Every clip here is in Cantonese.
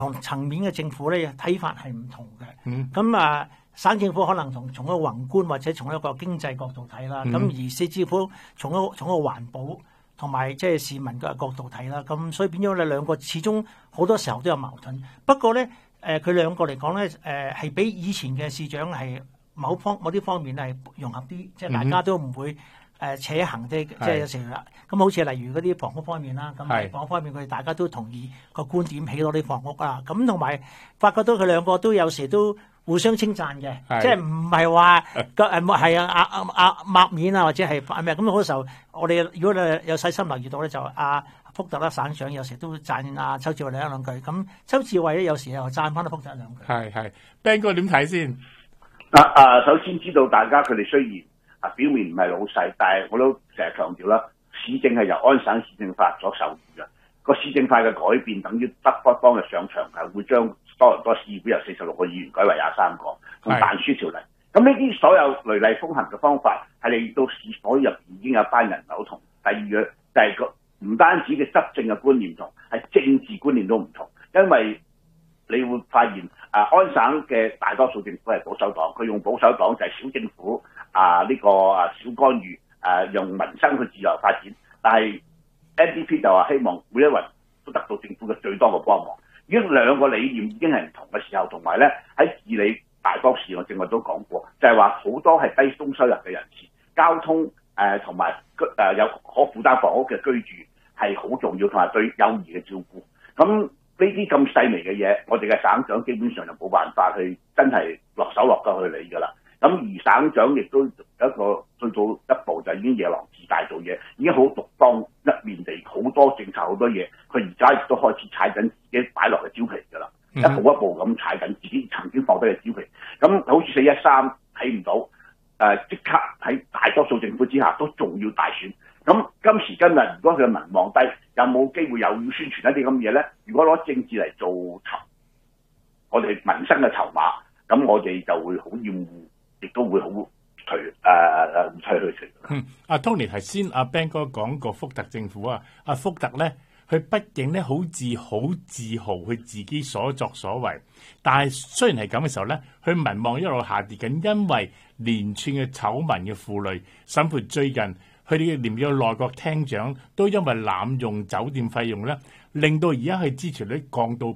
同層面嘅政府咧睇法係唔同嘅。咁省政府可能從一個宏觀或者從一個經濟角度睇啦，咁而市政府從一個環保同埋即係市民嘅角度睇啦，咁所以變咗你兩個始終好多時候都有矛盾。不過咧，佢兩個嚟講咧，係比以前嘅市長係某啲方面係融合啲，即係大家都唔會扯行啲，即係有時啦。咁好似例如嗰啲房屋方面啦，咁房屋方面佢哋大家都同意個觀點，起多啲房屋啦。咁同埋發覺到佢兩個都有時都互相稱讚嘅，即係唔係話係抹面啊，或者係咩咁好多時候，我哋如果你有細心留意到咧，就福特啦省長有時都讚周志偉一兩句，咁周志偉咧有時又讚翻福特一兩句。 係 Ben 哥點睇先？ 首先知道大家佢哋雖然表面唔係老細，但係我都成日強調啦，市政係由安省市政法所授予嘅。個市政法嘅改變等於北方當日上場係會將多倫多市議會由46個議員改為23個，同彈書條例。咁呢啲所有雷厲風行嘅方法係令到市所入邊已經有一班人唔同。第二嘅就係唔單止嘅執政嘅觀念唔同，係政治觀念都唔同。因為你會發現安省嘅大多數政府係保守黨，佢用保守黨就係小政府小干預用民生去自由發展，但係 NDP 就話希望每一人都得到政府嘅最多嘅幫忙。已經兩個理念已經係唔同嘅時候，同埋咧喺治理大多市，我正話都講過，就係話好多係低中收入嘅人士，交通同埋有可負擔房屋嘅居住係好重要，同埋對幼兒嘅照顧。咁呢啲咁細微嘅嘢，我哋嘅省長基本上就冇辦法去真係落手落腳去理㗎啦。咁而省長亦都有一個進到一步就已經夜郎自大做嘢，已經好獨當一面地，好多政策好多嘢，佢而家亦都開始踩緊自己擺落嘅蕉皮㗎啦，一步一步咁踩緊自己曾經放低嘅蕉皮。咁好似413睇唔到，即刻喺大多數政府之下都仲要大選。咁今時今日，如果佢嘅民望低，有冇機會又要宣傳一啲咁嘢咧？如果攞政治嚟做我哋民生嘅籌碼，咁我哋就會好厭惡，亦都會好退去。 Tony 頭先Ben 哥講過福特政府福特咧，佢畢竟咧好自豪佢自己所作所為，但係雖然係咁嘅時候咧，佢民望一路下跌緊，因為連串嘅醜聞嘅負累，甚至最近佢哋連個內閣廳長都因為濫用酒店費用咧，令到而家佢支持率降到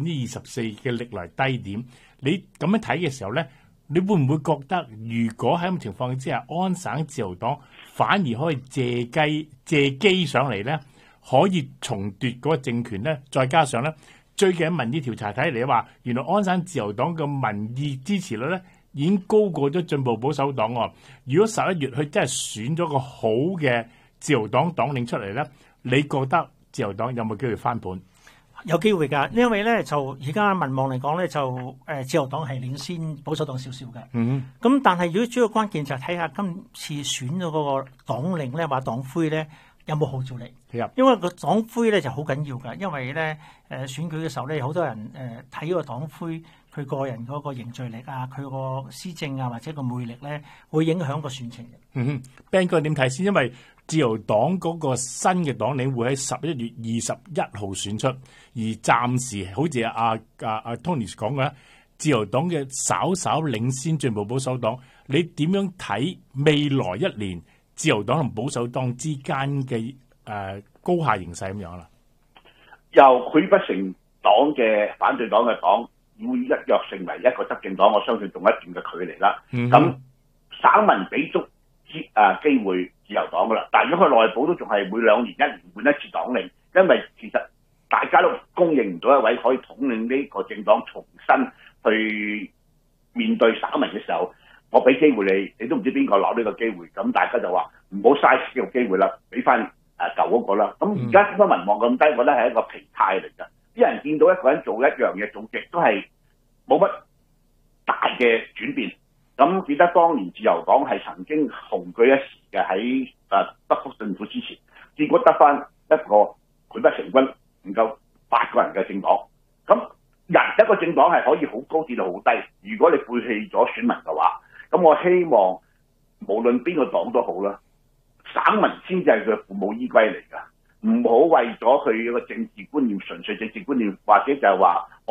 24%嘅歷來低點。你咁樣睇嘅時候咧，你會唔會覺得如果喺咁情況之下，安省自由黨反而可以借機上嚟咧，可以重奪嗰個政權咧？再加上咧，最近民意調查睇嚟話，原來安省自由黨嘅民意支持率咧已經高過咗進步保守黨喎。如果11月佢真係選咗個好嘅自由黨黨領出嚟咧，你覺得自由黨有冇機會翻盤？ 有機會㗎，因為咧就而家民望嚟講咧，就自由黨係領先保守黨少少嘅。咁但係如果主要關鍵就係睇下今次選咗嗰個黨領咧，話黨魁咧有冇號召力？因為個黨魁咧就好緊要㗎，因為咧選舉嘅時候咧，好多人睇個黨魁佢個人嗰個凝聚力啊，佢個施政啊，或者個魅力咧，會影響個選情嘅。 Ben 哥點睇先？因為自由黨嗰個新嘅黨領會喺11月21號選出，而暫時好似阿 Tony 講嘅，自由黨嘅稍稍領先進步保守黨。你點樣睇未來一年自由黨同保守黨之間嘅高下形勢咁樣啦？ 由潰不成黨嘅反對黨嘅黨要一躍成為一個執政黨，我相信仲有一段嘅距離啦。咁省民俾足機會自由黨噶啦，但係如果佢內部都仲係每2年1年換一次黨領，因為其實大家都公認唔到一位可以統領呢個政黨重新去面對省民嘅時候，我俾機會你，你都唔知邊個攞呢個機會，咁大家就話唔好嘥呢個機會啦，俾翻舊嗰個啦。咁而家點解民望咁低？我覺得係一個疲態嚟㗎。啲人見到一個人做一樣嘢，做極都係冇乜大嘅轉變。咁記得當年自由黨係曾經雄踞一時嘅喺北福政府之前，結果得翻一個潰不成軍，唔夠8個人嘅政黨。咁一個政黨係可以好高跌到好低，如果你背棄咗選民嘅話，咁我希望無論邊個黨都好啦，省民先至係佢父母依歸嚟㗎，唔好為咗佢個政治觀念，純粹政治觀念，或者就係話